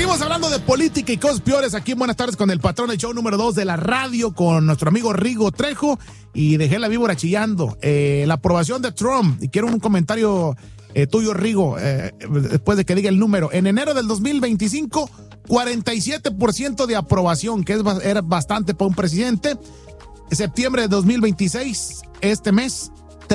Seguimos hablando de política y cosas peores aquí en Buenas Tardes con el patrón, el show número 2 de la radio, con nuestro amigo Rigo Trejo, y dejé la víbora chillando. La aprobación de Trump, y quiero un comentario tuyo, Rigo, después de que diga el número. En enero del 2025, 47% de aprobación, que era bastante para un presidente. En septiembre de 2026, este mes,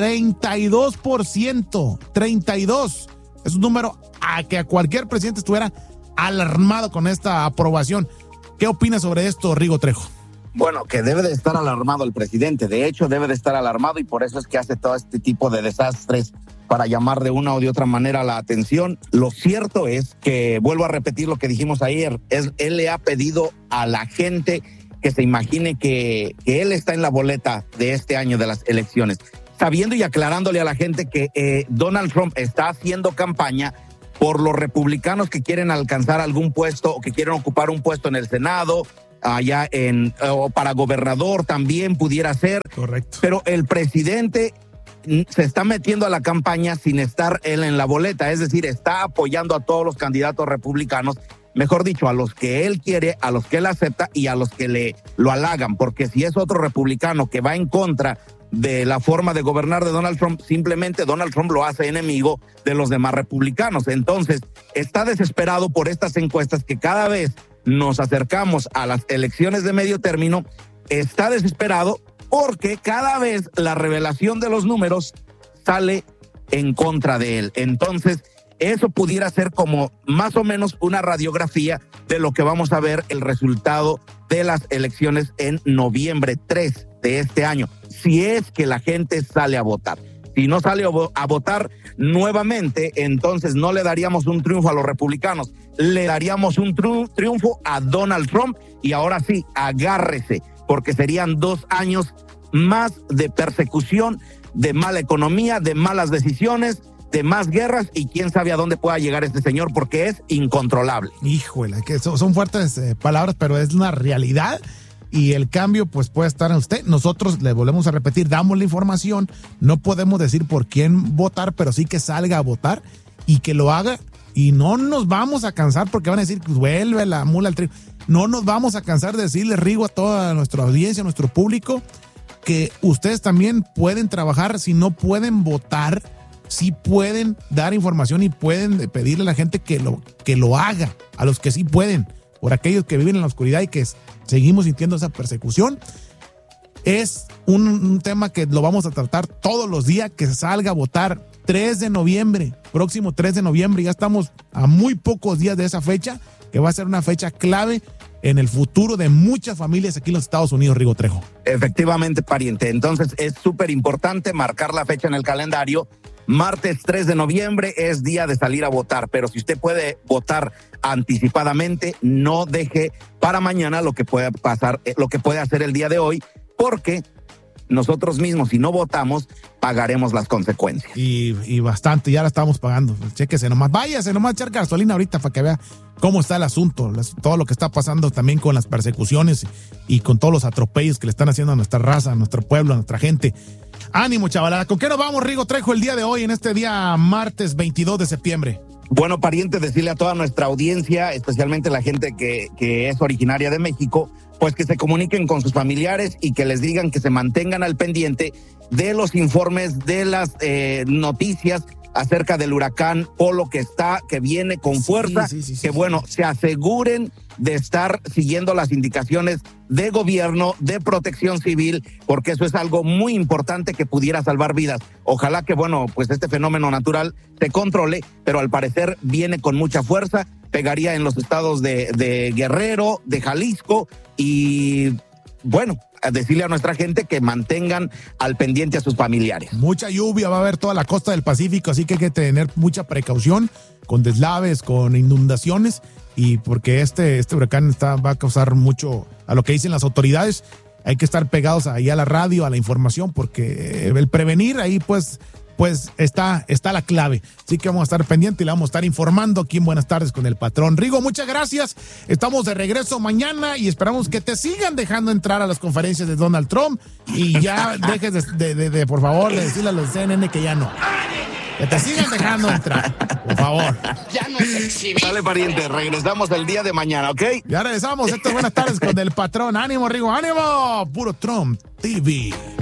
32%. 32%. Es un número a que a cualquier presidente estuviera alarmado con esta aprobación. ¿Qué opinas sobre esto, Rigo Trejo? Bueno, que debe de estar alarmado el presidente. De hecho, debe de estar alarmado, y por eso es que hace todo este tipo de desastres para llamar de una o de otra manera la atención. Lo cierto es que, vuelvo a repetir lo que dijimos ayer, él le ha pedido a la gente que se imagine que él está en la boleta de este año de las elecciones, sabiendo y aclarándole a la gente que Donald Trump está haciendo campaña por los republicanos que quieren alcanzar algún puesto o que quieren ocupar un puesto en el Senado, allá o para gobernador también pudiera ser. Correcto. Pero el presidente se está metiendo a la campaña sin estar él en la boleta, es decir, está apoyando a todos los candidatos republicanos, mejor dicho, a los que él quiere, a los que él acepta y a los que lo halagan, porque si es otro republicano que va en contra de la forma de gobernar de Donald Trump, simplemente Donald Trump lo hace enemigo de los demás republicanos. Entonces, está desesperado por estas encuestas que cada vez nos acercamos a las elecciones de medio término, está desesperado porque cada vez la revelación de los números sale en contra de él. Entonces, eso pudiera ser como más o menos una radiografía de lo que vamos a ver el resultado de las elecciones en noviembre 3 de este año, si es que la gente sale a votar. Si no sale a votar nuevamente, entonces no le daríamos un triunfo a los republicanos, le daríamos un triunfo a Donald Trump, y ahora sí, agárrese, porque serían 2 años más de persecución, de mala economía, de malas decisiones, de más guerras, y quién sabe a dónde pueda llegar este señor, porque es incontrolable. Híjole, que son fuertes palabras, pero es una realidad. Y el cambio pues puede estar en usted. Nosotros le volvemos a repetir, damos la información, no podemos decir por quién votar, pero sí que salga a votar y que lo haga, y no nos vamos a cansar porque van a decir, pues vuelve la mula al trigo. No nos vamos a cansar de decirle, Rigo, a toda nuestra audiencia, a nuestro público, que ustedes también pueden trabajar. Si no pueden votar, sí pueden dar información y pueden pedirle a la gente que lo haga, a los que sí pueden, por aquellos que viven en la oscuridad y que seguimos sintiendo esa persecución. Es un tema que lo vamos a tratar todos los días, que salga a votar 3 de noviembre, próximo 3 de noviembre. Ya estamos a muy pocos días de esa fecha, que va a ser una fecha clave en el futuro de muchas familias aquí en los Estados Unidos, Rigo Trejo. Efectivamente, pariente. Entonces es súper importante marcar la fecha en el calendario. Martes 3 de noviembre es día de salir a votar, pero si usted puede votar anticipadamente, no deje para mañana lo que pueda pasar, lo que puede hacer el día de hoy, porque nosotros mismos, si no votamos, pagaremos las consecuencias. Y bastante, ya la estamos pagando. Chéquese nomás, váyase nomás a echar gasolina ahorita para que vea cómo está el asunto, todo lo que está pasando también con las persecuciones y con todos los atropellos que le están haciendo a nuestra raza, a nuestro pueblo, a nuestra gente. Ánimo, chavalada. ¿Con qué nos vamos, Rigo Trejo, el día de hoy, en este día martes 22 de septiembre? Bueno, pariente, decirle a toda nuestra audiencia, especialmente la gente que es originaria de México, pues que se comuniquen con sus familiares y que les digan que se mantengan al pendiente de los informes, de las noticias acerca del huracán Polo que viene con fuerza, que bueno, se aseguren de estar siguiendo las indicaciones de gobierno, de protección civil, porque eso es algo muy importante que pudiera salvar vidas. Ojalá que, bueno, pues este fenómeno natural se controle, pero al parecer viene con mucha fuerza, pegaría en los estados de Guerrero, de Jalisco, y bueno, a decirle a nuestra gente que mantengan al pendiente a sus familiares. Mucha lluvia va a haber toda la costa del Pacífico, así que hay que tener mucha precaución con deslaves, con inundaciones, y porque este huracán va a causar mucho a lo que dicen las autoridades. Hay que estar pegados ahí a la radio, a la información, porque el prevenir ahí pues está la clave. Así que vamos a estar pendientes y le vamos a estar informando aquí en Buenas Tardes con el patrón. Rigo, muchas gracias. Estamos de regreso mañana y esperamos que te sigan dejando entrar a las conferencias de Donald Trump y ya dejes de por favor, de decirle a los CNN que ya no. Que te sigan dejando entrar, por favor. Ya nos exhibimos. Dale, pariente, regresamos el día de mañana, ¿ok? Ya regresamos. Esto es Buenas Tardes con el patrón. ¡Ánimo, Rigo! ¡Ánimo! Puro Trump TV.